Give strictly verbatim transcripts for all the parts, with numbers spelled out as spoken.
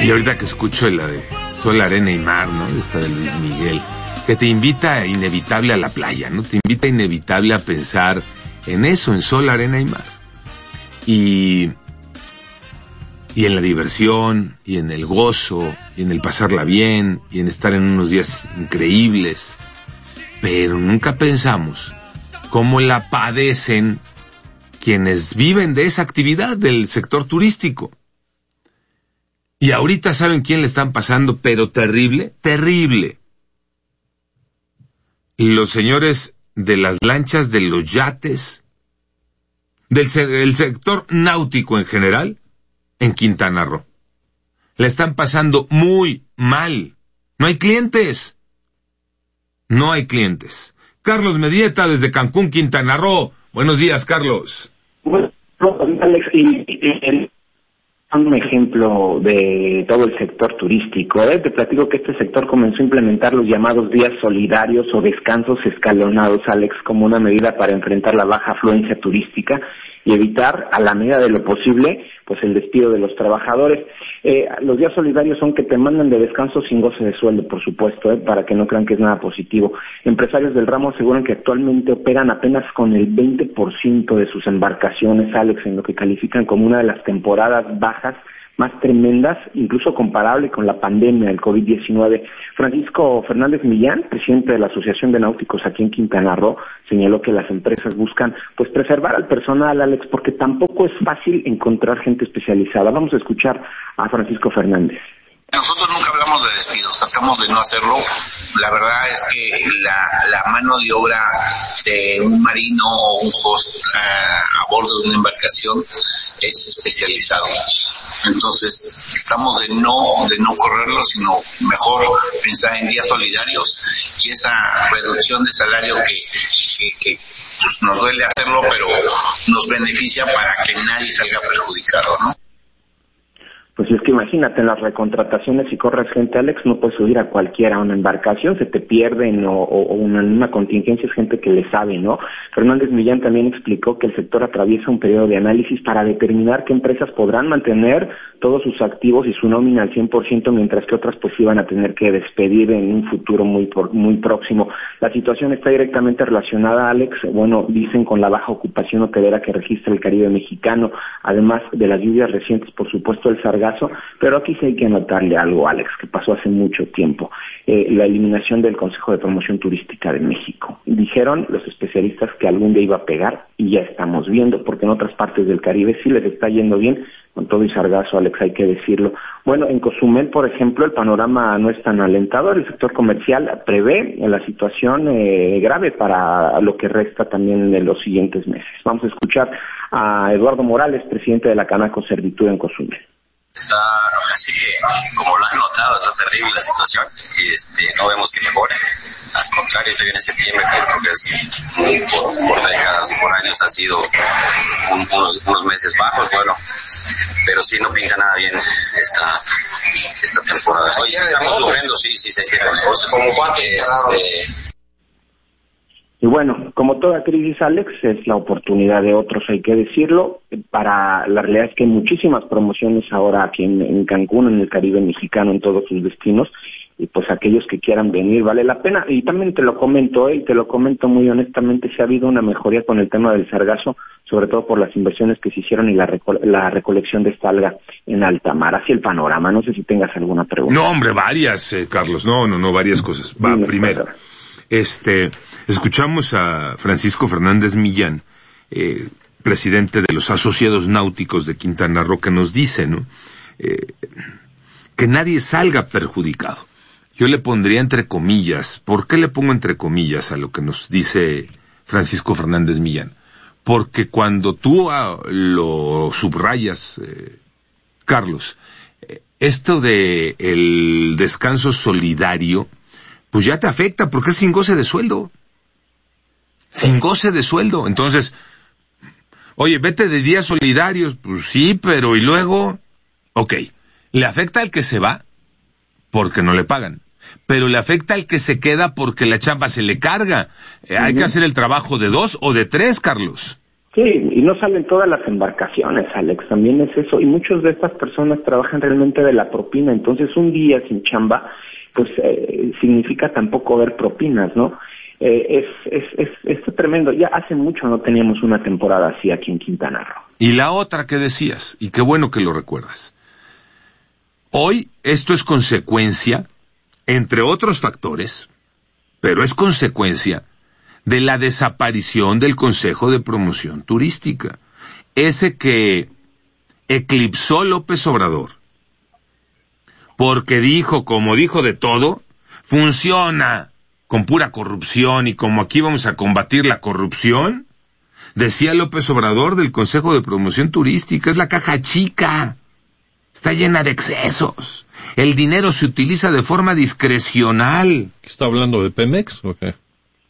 Y ahorita que escucho la de Sol, Arena y Mar, ¿no? Esta de Luis Miguel, que te invita inevitable a la playa, ¿no? Te invita inevitable a pensar en eso, en Sol, Arena y Mar. Y, y en la diversión, y en el gozo, y en el pasarla bien, y en estar en unos días increíbles. Pero nunca pensamos cómo la padecen quienes viven de esa actividad del sector turístico. Y ahorita ¿saben quién le están pasando? Pero terrible, terrible. Los señores de las lanchas, de los yates, del se- el sector náutico en general, en Quintana Roo. Le están pasando muy mal. No hay clientes. No hay clientes. Carlos Medieta desde Cancún, Quintana Roo. Buenos días, Carlos. Bueno, Alex, y, y, y, un ejemplo de todo el sector turístico. ¿eh? Te platico que este sector comenzó a implementar los llamados días solidarios o descansos escalonados, Alex, como una medida para enfrentar la baja afluencia turística y evitar, a la medida de lo posible, pues el despido de los trabajadores. Eh, los días solidarios son que te mandan de descanso sin goce de sueldo, por supuesto, eh, para que no crean que es nada positivo. Empresarios del ramo aseguran que actualmente operan apenas con el veinte por ciento de sus embarcaciones, Alex, en lo que califican como una de las temporadas bajas más tremendas, incluso comparable con la pandemia del COVID diecinueve. Francisco Fernández Millán, presidente de la Asociación de Náuticos aquí en Quintana Roo, señaló que las empresas buscan pues preservar al personal, Alex, porque tampoco es fácil encontrar gente especializada. Vamos a escuchar a Francisco Fernández. Nosotros nunca hablamos de despidos, tratamos de no hacerlo. La verdad es que la, la mano de obra de un marino o un host uh, a bordo de una embarcación es especializado. Entonces, tratamos de no, de no correrlo, sino mejor pensar en días solidarios y esa reducción de salario que, que, que pues, nos duele hacerlo, pero nos beneficia para que nadie salga perjudicado, ¿no? Pues es que imagínate, en las recontrataciones, si corres gente, Alex, no puedes subir a cualquiera a una embarcación, se te pierden, o, o una, una contingencia es gente que le sabe, ¿no? Fernández Millán también explicó que el sector atraviesa un periodo de análisis para determinar qué empresas podrán mantener todos sus activos y su nómina al cien por ciento, mientras que otras pues iban a tener que despedir en un futuro muy por, muy próximo. La situación está directamente relacionada, Alex, bueno, dicen con la baja ocupación hotelera que registra el Caribe mexicano, además de las lluvias recientes, por supuesto, el sargazo. Pero aquí sí hay que anotarle algo, Alex, que pasó hace mucho tiempo. Eh, la eliminación del Consejo de Promoción Turística de México. Dijeron los especialistas que algún día iba a pegar y ya estamos viendo, porque en otras partes del Caribe sí les está yendo bien, con todo y sargazo, Alex, hay que decirlo. Bueno, en Cozumel, por ejemplo, el panorama no es tan alentador. El sector comercial prevé la situación eh, grave para lo que resta también de los siguientes meses. Vamos a escuchar a Eduardo Morales, presidente de la Canaco Servitud en Cozumel. Está, así que, como lo han notado, está terrible la situación y este, no vemos que mejore. Al contrario, se viene septiembre, que creo que es, por, por décadas y por años ha sido un, unos, unos meses bajos, bueno, pero sí no pinta nada bien esta, esta temporada. Oye, estamos sufriendo, sí, sí, sí, sí, como cuánto. Este, Y bueno, como toda crisis, Alex, es la oportunidad de otros, hay que decirlo. Para la realidad es que hay muchísimas promociones ahora aquí en, en Cancún, en el Caribe mexicano, en todos sus destinos, y pues aquellos que quieran venir, vale la pena. Y también te lo comento, eh, y te lo comento muy honestamente, si ha habido una mejoría con el tema del sargazo, sobre todo por las inversiones que se hicieron y la, reco- la recolección de esta alga en alta mar. Así el panorama, no sé si tengas alguna pregunta. No, hombre, varias, eh, Carlos, no, no, no, varias cosas. Va, Dime, primero, pasa. este, escuchamos a Francisco Fernández Millán, eh, presidente de los Asociados Náuticos de Quintana Roo, que nos dice, ¿no? Eh, que nadie salga perjudicado. Yo le pondría entre comillas. ¿Por qué le pongo entre comillas a lo que nos dice Francisco Fernández Millán? Porque cuando tú ah, lo subrayas, eh, Carlos, eh, esto de el descanso solidario, pues ya te afecta porque es sin goce de sueldo. Sin goce de sueldo. Entonces, oye, vete de días solidarios, pues sí, pero ¿y luego? Ok, le afecta al que se va porque no le pagan, pero le afecta al que se queda porque la chamba se le carga. Eh, uh-huh. Hay que hacer el trabajo de dos o de tres, Carlos. Sí, y no salen todas las embarcaciones, Alex, también es eso, y muchas de estas personas trabajan realmente de la propina, entonces un día sin chamba, pues eh, significa tampoco ver propinas, ¿no? Eh, es, es, es, esto es tremendo, ya hace mucho no teníamos una temporada así aquí en Quintana Roo. Y la otra que decías, y qué bueno que lo recuerdas, hoy esto es consecuencia, entre otros factores, pero es consecuencia de la desaparición del Consejo de Promoción Turística, ese que eclipsó López Obrador, porque dijo, como dijo de todo, funciona con pura corrupción, y como aquí vamos a combatir la corrupción, decía López Obrador del Consejo de Promoción Turística, es la caja chica, está llena de excesos, el dinero se utiliza de forma discrecional. ¿Está hablando de Pemex o qué?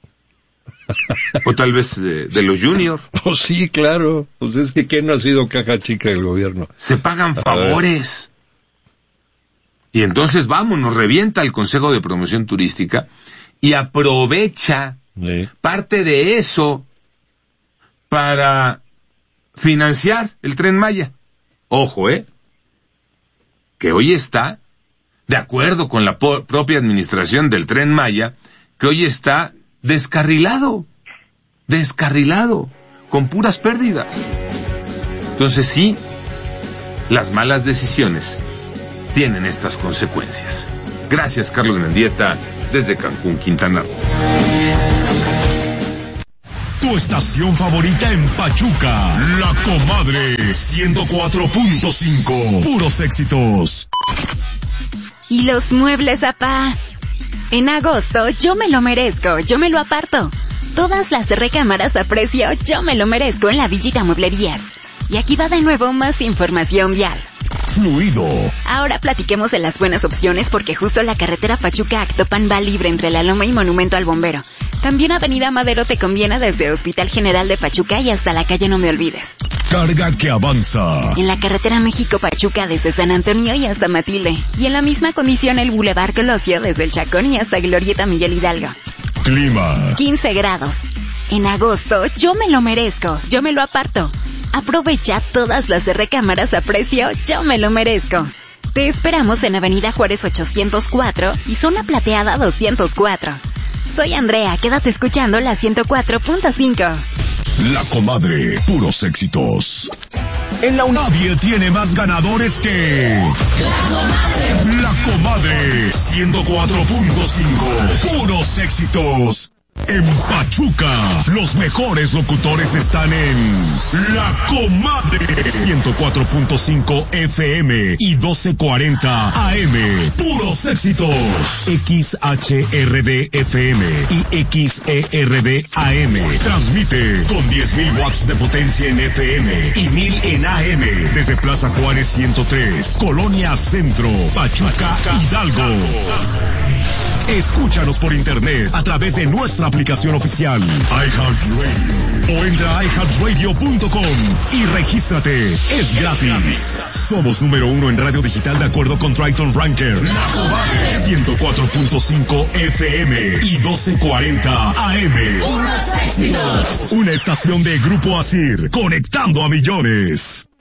O tal vez de, de los junior. Pues sí, claro. Pues es que ¿quién no ha sido caja chica del gobierno? Se pagan favores. Y entonces vamos, nos revienta el Consejo de Promoción Turística y aprovecha sí. parte de eso para financiar el Tren Maya. Ojo, ¿eh? Que hoy está, de acuerdo con la po- propia administración del Tren Maya, que hoy está descarrilado, descarrilado, con puras pérdidas. Entonces sí, las malas decisiones tienen estas consecuencias. Gracias, Carlos Mendieta, desde Cancún, Quintana Roo. Tu estación favorita en Pachuca, La Comadre, ciento cuatro punto cinco, puros éxitos. ¿Y los muebles, apá? En agosto, yo me lo merezco, yo me lo aparto. Todas las recámaras a precio, yo me lo merezco en la Villita Mueblerías. Y aquí va de nuevo más información vial. Fluido. Ahora platiquemos de las buenas opciones porque justo la carretera Pachuca-Actopan va libre entre La Loma y Monumento al Bombero. También Avenida Madero te conviene desde Hospital General de Pachuca y hasta la calle No Me Olvides. Carga que avanza. En la carretera México-Pachuca desde San Antonio y hasta Matilde. Y en la misma condición el Boulevard Colosio desde el Chacón y hasta Glorieta Miguel Hidalgo. Clima. quince grados. En agosto, yo me lo merezco, yo me lo aparto. Aprovecha todas las recámaras a precio, yo me lo merezco. Te esperamos en Avenida Juárez ochocientos cuatro y Zona Plateada doscientos cuatro. Soy Andrea, quédate escuchando la ciento cuatro punto cinco. La Comadre, puros éxitos. En la Nadie tiene más ganadores que... La Comadre. La Comadre, ciento cuatro punto cinco, puros éxitos. En Pachuca, los mejores locutores están en La Comadre, ciento cuatro punto cinco F M y doce cuarenta A M. Puros éxitos. X H R D F M y X E R D A M. Transmite con diez mil watts de potencia en F M y mil en A M desde Plaza Juárez ciento tres, Colonia Centro, Pachuca, Hidalgo. Escúchanos por internet a través de nuestra aplicación oficial iHeartRadio o entra a i heart radio punto com y regístrate. Es gratis. Somos número uno en radio digital de acuerdo con Triton Ranker. La Comadre, ciento cuatro punto cinco F M y doce cuarenta A M. Una estación de Grupo Asir, conectando a millones.